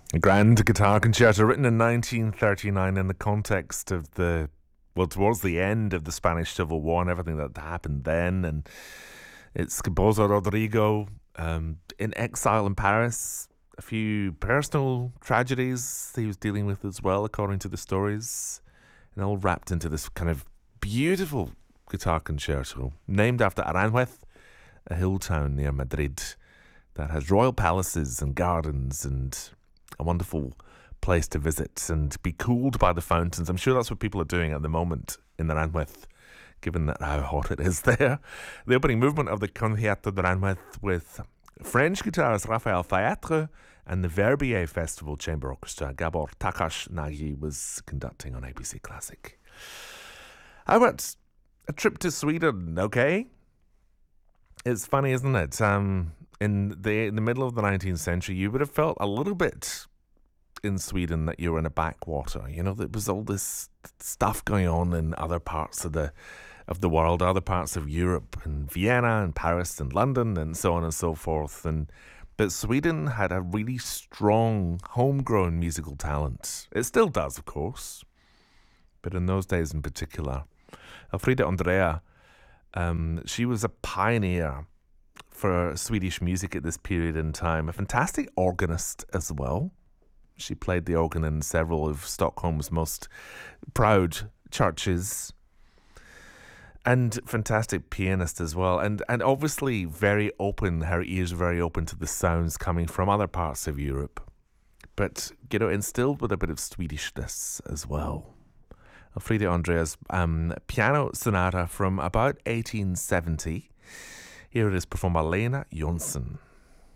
A grand guitar concerto written in 1939 in the context of towards the end of the Spanish Civil War and everything that happened then. And it's composer Rodrigo in exile in Paris. A few personal tragedies he was dealing with as well, according to the stories. And all wrapped into this kind of beautiful guitar concerto named after Aranjuez, a hill town near Madrid that has royal palaces and gardens and a wonderful place to visit and be cooled by the fountains. I'm sure that's what people are doing at the moment in Aranjuez, given that how hot it is there. The opening movement of the Concierto de Aranjuez with French guitarist Raphael Fayatre and the Verbier Festival Chamber Orchestra Gabor Takash Nagy was conducting on ABC Classic. How about a trip to Sweden, okay? It's funny, isn't it? In the middle of the 19th century, you would have felt a little bit in Sweden that you were in a backwater. You know, there was all this stuff going on in other parts of the world, other parts of Europe, and Vienna and Paris and London and so on and so forth. But Sweden had a really strong homegrown musical talent. It still does, of course, but in those days in particular. Elfrida Andrea, she was a pioneer for Swedish music at this period in time, a fantastic organist as well. She played the organ in several of Stockholm's most proud churches, and fantastic pianist as well, and obviously very open, her ears very open to the sounds coming from other parts of Europe, but, you know, instilled with a bit of Swedishness as well. Elfrida Andrea's piano sonata from about 1870. Here it is performed by Lena Jonsson.